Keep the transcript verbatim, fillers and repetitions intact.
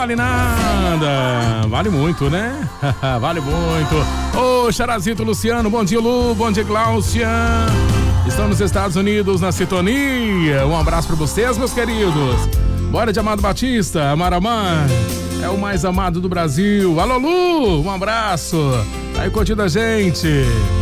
Vale nada, vale muito, né? Vale muito. Ô, Charazito Luciano, bom dia, Lu, bom dia, Gláucia. Estão nos Estados Unidos na sintonia. Um abraço pra vocês, meus queridos. Bora de Amado Batista, Amar Amar. É o mais amado do Brasil. Alô, Lu, um abraço. Tá aí curtindo a gente.